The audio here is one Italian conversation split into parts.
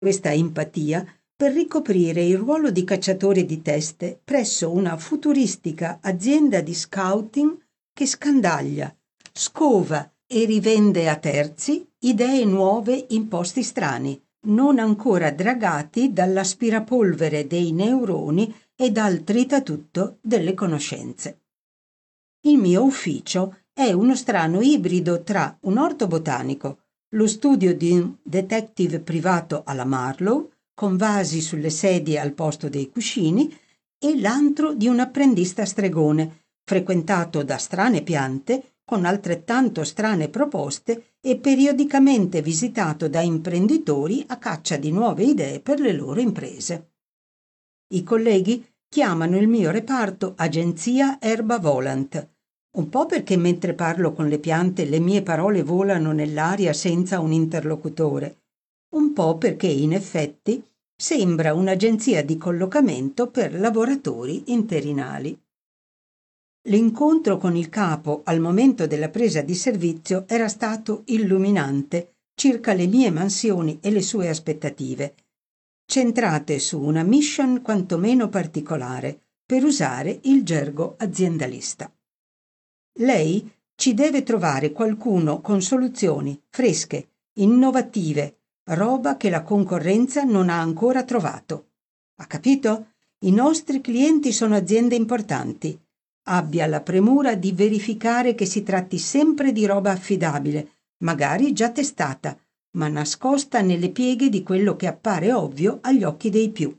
questa empatia per ricoprire il ruolo di cacciatore di teste presso una futuristica azienda di scouting che scandaglia, scova e rivende a terzi idee nuove in posti strani, non ancora dragati dall'aspirapolvere dei neuroni e dal tritatutto delle conoscenze. Il mio ufficio è uno strano ibrido tra un orto botanico, lo studio di un detective privato alla Marlowe, con vasi sulle sedie al posto dei cuscini, e l'antro di un apprendista stregone, frequentato da strane piante, con altrettanto strane proposte e periodicamente visitato da imprenditori a caccia di nuove idee per le loro imprese. I colleghi chiamano il mio reparto Agenzia Erba Volant, un po' perché mentre parlo con le piante le mie parole volano nell'aria senza un interlocutore, un po' perché in effetti sembra un'agenzia di collocamento per lavoratori interinali. L'incontro con il capo al momento della presa di servizio era stato illuminante circa le mie mansioni e le sue aspettative, centrate su una mission quantomeno particolare, per usare il gergo aziendalista. Lei ci deve trovare qualcuno con soluzioni fresche, innovative, roba che la concorrenza non ha ancora trovato. Ha capito? I nostri clienti sono aziende importanti. Abbia la premura di verificare che si tratti sempre di roba affidabile, magari già testata, ma nascosta nelle pieghe di quello che appare ovvio agli occhi dei più.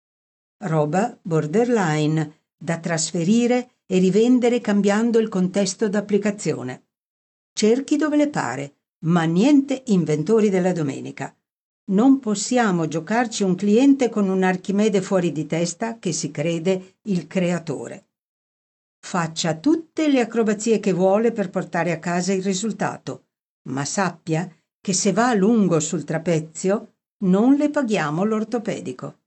Roba borderline, da trasferire e rivendere cambiando il contesto d'applicazione. Cerchi dove le pare, ma niente inventori della domenica. Non possiamo giocarci un cliente con un Archimede fuori di testa che si crede il creatore. Faccia tutte le acrobazie che vuole per portare a casa il risultato, ma sappia che se va a lungo sul trapezio non le paghiamo l'ortopedico.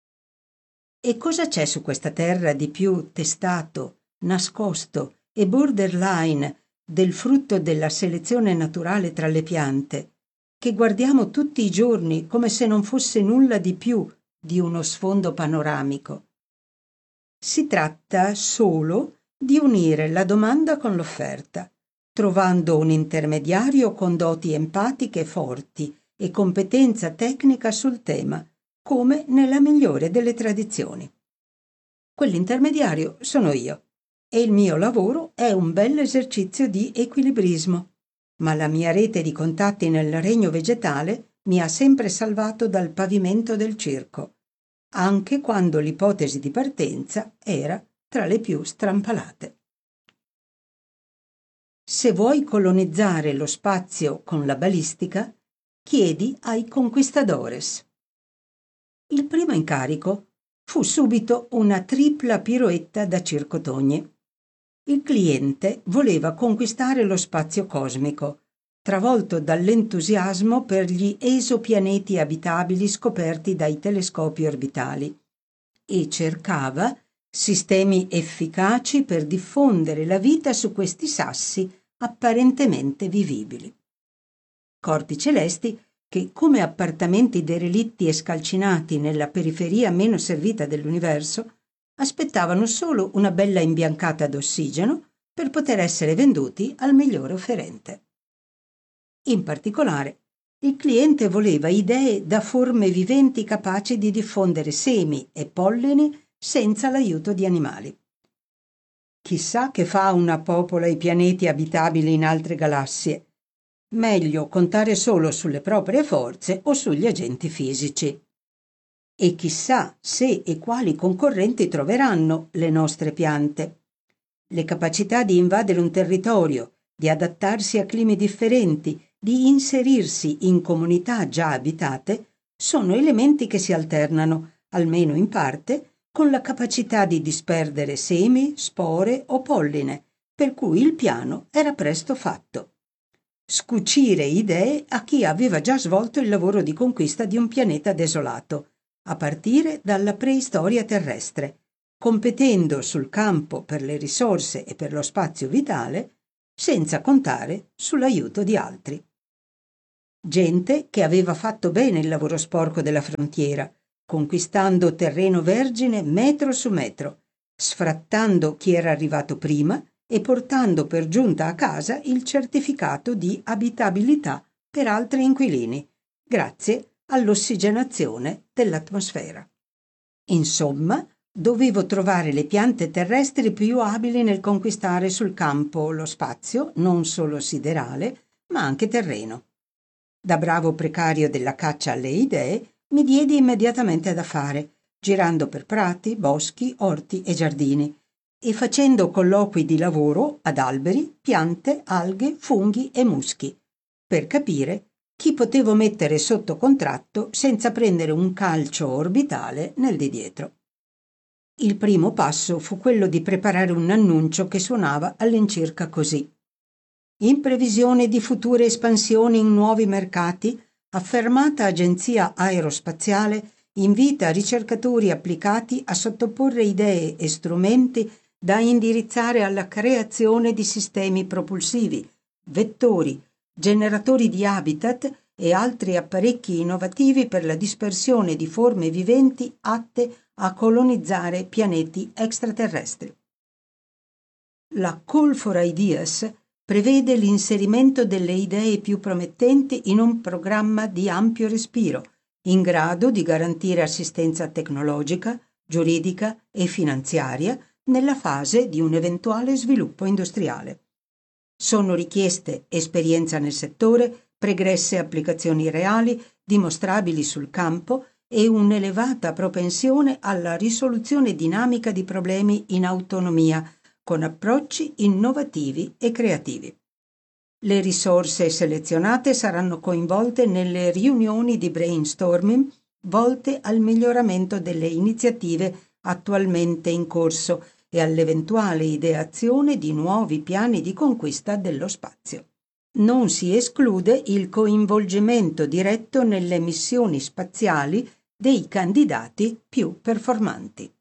E cosa c'è su questa terra di più testato, nascosto e borderline del frutto della selezione naturale tra le piante, che guardiamo tutti i giorni come se non fosse nulla di più di uno sfondo panoramico? Si tratta solo di unire la domanda con l'offerta, trovando un intermediario con doti empatiche forti e competenza tecnica sul tema, come nella migliore delle tradizioni. Quell'intermediario sono io e il mio lavoro è un bel esercizio di equilibrismo, ma la mia rete di contatti nel regno vegetale mi ha sempre salvato dal pavimento del circo, anche quando l'ipotesi di partenza era tra le più strampalate. Se vuoi colonizzare lo spazio con la balistica, chiedi ai conquistadores. Il primo incarico fu subito una tripla piroetta da circotogni. Il cliente voleva conquistare lo spazio cosmico, travolto dall'entusiasmo per gli esopianeti abitabili scoperti dai telescopi orbitali, e cercava sistemi efficaci per diffondere la vita su questi sassi apparentemente vivibili. Corpi celesti che, come appartamenti derelitti e scalcinati nella periferia meno servita dell'universo, aspettavano solo una bella imbiancata d'ossigeno per poter essere venduti al migliore offerente. In particolare, il cliente voleva idee da forme viventi capaci di diffondere semi e pollini senza l'aiuto di animali. Chissà che fauna popola i pianeti abitabili in altre galassie. Meglio contare solo sulle proprie forze o sugli agenti fisici. E chissà se e quali concorrenti troveranno le nostre piante. Le capacità di invadere un territorio, di adattarsi a climi differenti, di inserirsi in comunità già abitate, sono elementi che si alternano, almeno in parte, con la capacità di disperdere semi, spore o polline, per cui il piano era presto fatto. Scucire idee a chi aveva già svolto il lavoro di conquista di un pianeta desolato, a partire dalla preistoria terrestre, competendo sul campo per le risorse e per lo spazio vitale, senza contare sull'aiuto di altri. gente che aveva fatto bene il lavoro sporco della frontiera, conquistando terreno vergine metro su metro, sfrattando chi era arrivato prima e portando per giunta a casa il certificato di abitabilità per altri inquilini, grazie all'ossigenazione dell'atmosfera. Insomma, dovevo trovare le piante terrestri più abili nel conquistare sul campo lo spazio, non solo siderale, ma anche terreno. Da bravo precario della caccia alle idee, mi diedi immediatamente da fare, girando per prati, boschi, orti e giardini, e facendo colloqui di lavoro ad alberi, piante, alghe, funghi e muschi, per capire chi potevo mettere sotto contratto senza prendere un calcio orbitale nel di dietro. Il primo passo fu quello di preparare un annuncio che suonava all'incirca così. In previsione di future espansioni in nuovi mercati, affermata Agenzia Aerospaziale invita ricercatori applicati a sottoporre idee e strumenti da indirizzare alla creazione di sistemi propulsivi, vettori, generatori di habitat e altri apparecchi innovativi per la dispersione di forme viventi atte a colonizzare pianeti extraterrestri. La Call for Ideas prevede l'inserimento delle idee più promettenti in un programma di ampio respiro, in grado di garantire assistenza tecnologica, giuridica e finanziaria nella fase di un eventuale sviluppo industriale. Sono richieste esperienza nel settore, pregresse applicazioni reali, dimostrabili sul campo e un'elevata propensione alla risoluzione dinamica di problemi in autonomia, con approcci innovativi e creativi. Le risorse selezionate saranno coinvolte nelle riunioni di brainstorming volte al miglioramento delle iniziative attualmente in corso e all'eventuale ideazione di nuovi piani di conquista dello spazio. Non si esclude il coinvolgimento diretto nelle missioni spaziali dei candidati più performanti.